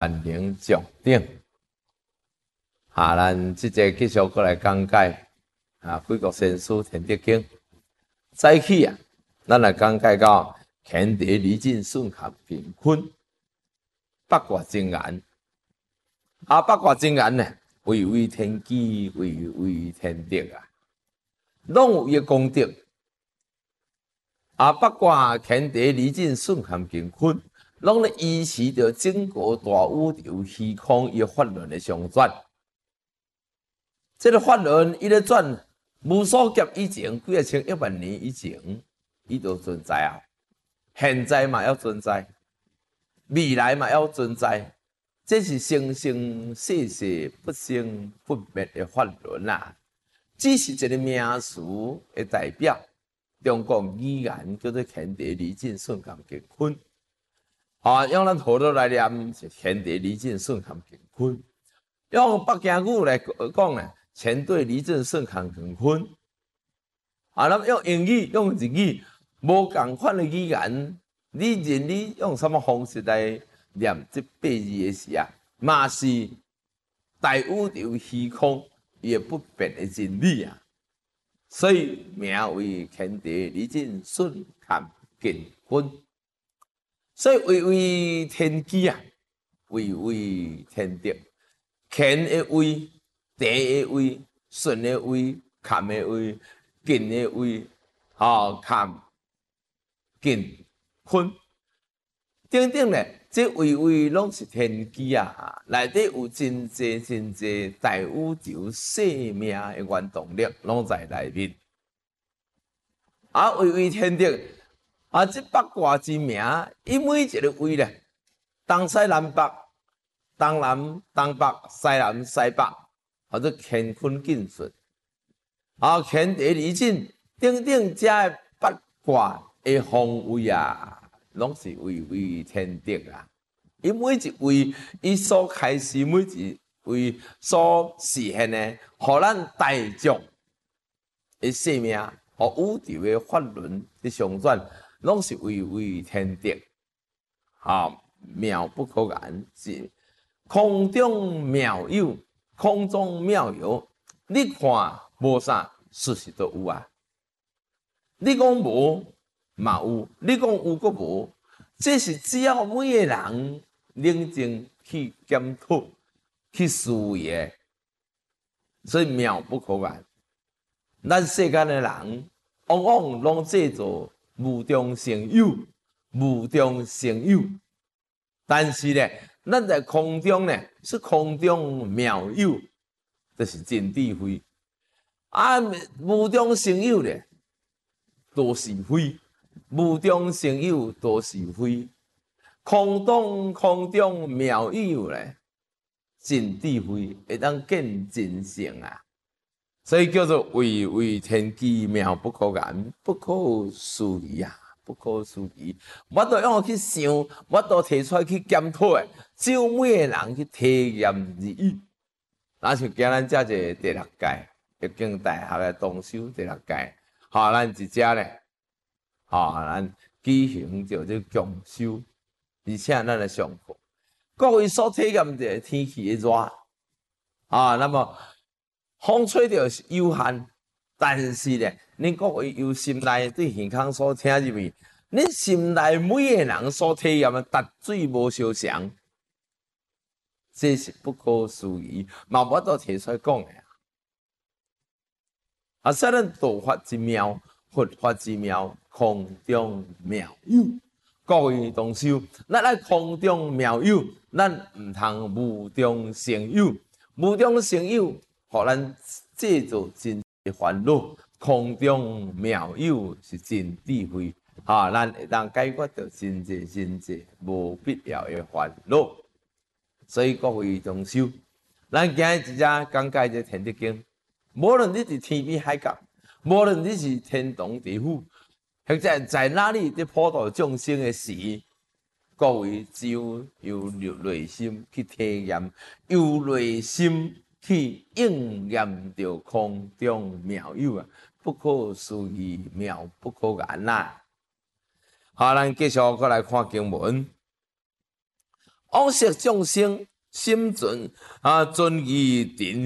万灵上顶。咱即节继续过来讲解贵国先师天德经。早起咱来讲解到乾地离尽顺合乾坤，八卦真言。八卦真言呢，位位天机，位位天德拢有伊个功德。八卦乾地离尽顺合乾坤，拢咧依持着整个大宇宙虚空伊法轮的相转。这个法轮伊咧转，无数劫以前，几啊千亿万年以前，伊就存在啊。现在嘛要存在，未来嘛要存在。这是生生世世不生不灭的法轮啊！只是一个名词的代表。中国语言叫做乾地离尽顺合乾坤。用咱土佬来念是乾地离尽顺合乾坤。用北京语来讲呢，乾地离尽顺合乾坤。咱用英语、用日语，无共款的语言，你认你用什么方式来念这八字的时嘛是大宇宙虚空也不变的真理啊！所以名为乾地离尽顺合乾坤。所以位位天机位位天德。乾的位，地的位，顺的位，坎的位，艮的位，坎、艮、坤，等等咧，这位位拢是天机内底有真济真济大宇宙生命的原动力，拢在内面。位位天德这八卦之名，伊每一个位咧，东西南北。东南、东北、西南、西北，或者乾坤尽顺，乾地离尽，等等这八卦的方位拢是位位天德伊每一位，伊所开始每一位所实现的，互咱大众的生命，互宇宙的法轮的相转，拢是位位天德，妙不可言是。空中妙有，空中妙有，你看无啥，事实都有你讲无嘛有，你讲有阁无，这是只要每个人认真去检讨、去思维的，所以妙不可言。咱世间的人，往往拢制作无中生有，无中生有，但是咧。咱在空中呢，是空中妙有，这是真智慧。无中生有呢，都是非；无中生有都是非。空中妙有呢，真智慧会当见真性所以叫做位位天机，妙不可言，不可思议不可思议，我都用去想，我都提出来去检讨的，只有每个人去体验而已。那像今咱这个第六届北京大学的同修第六届，咱一只咧，咱举行着这共修，而且咱来上课，各位所体验的天气的热，那么风吹着是有限。但是咧，恁各位由心内对耳孔所听入去，恁心内每个人所体验的达水无相像，这是不可思议，嘛我都提出来讲的所以咱道法之妙，佛法之妙，空中妙有。各位同修，咱爱空中妙有，咱唔通无中生有，无中生有，互咱制造真。烦恼空中妙有是真智慧，咱会当解决到真济无必要的烦恼。所以各位同修，咱今日只讲解这天德经，无论你是天边海角，无论你是天堂地府，或者在哪里在普度众生的时，各位只有内心去体验，有内心。去应验着空中妙有不可思议，妙不可言咱继续过来看经文。 往昔众生心存尊义定